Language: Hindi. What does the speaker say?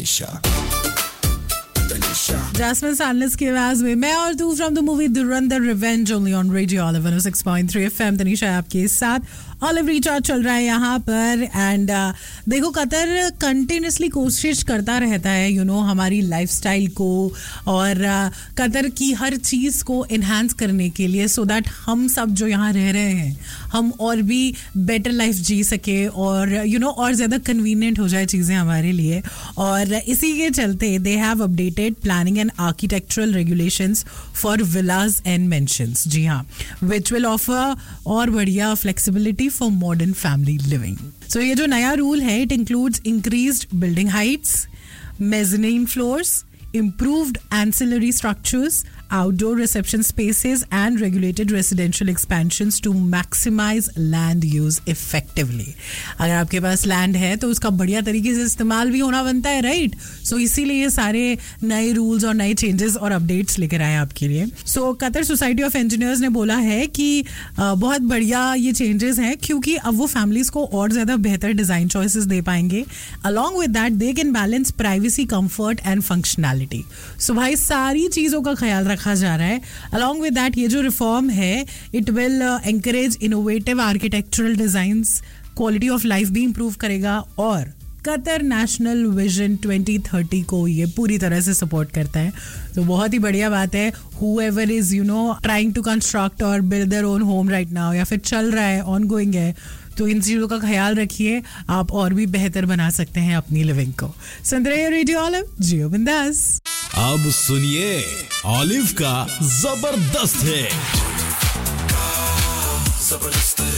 तनिषा Jasmine Sanders की आवाज में मैं और तू from the movie Dhurandhar revenge only on radio olive 106.3 FM. Tanisha आपके साथ ऑलिव रिचार्ज चल रहा है यहाँ पर। एंड देखो कतर कंटिन्यूसली कोशिश करता रहता है हमारी लाइफस्टाइल को और कतर की हर चीज़ को इन्हांस करने के लिए, सो दैट हम सब जो यहाँ रह रहे हैं हम और भी बेटर लाइफ जी सके और और ज़्यादा कन्वीनियंट हो जाए चीज़ें हमारे लिए। और इसी के चलते they have updated planning and architectural regulations for Vilas and mentions. जी हाँ, विच विल ऑफर और बढ़िया flexibility for modern family living. So ये जो नया रूल है, it includes increased building heights, mezzanine floors, improved ancillary structures, outdoor reception spaces and regulated residential expansions to maximize land use effectively. अगर आपके पास लैंड है तो उसका बढ़िया तरीके से इस्तेमाल भी होना बनता है, राइट? सो इसीलिए ये सारे नए रूल्स और नए चेंजेस और अपडेट्स लेकर आए आपके लिए। सो कतर सोसाइटी ऑफ इंजीनियर्स ने बोला है कि बहुत बढ़िया ये चेंजेस हैं क्योंकि अब वो फैमिलीज को और ज़्यादा बेहतर डिज़ाइन चॉइसेस दे पाएंगे। Along with that they can balance privacy, comfort and functionality. सो भाई सारी चीज़ों का ख्याल रखा जा रहा है। अलॉन्ग विद दैट ये जो रिफॉर्म है it will encourage innovative architectural designs, quality of life भी इंप्रूव करेगा और कतर नेशनल विजन 2030 को ये पूरी तरह से सपोर्ट करता है। तो बहुत ही बढ़िया बात है। whoever is trying to construct or build their own home right now या फिर चल रहा है, ऑनगोइंग है, तो इन चीज़ों का ख्याल रखिए, आप और भी बेहतर बना सकते हैं अपनी लिविंग को। सुन रहे हो रेडियो ऑलिव, जियो बिंदास। अब सुनिए ऑलिव का जबरदस्त है।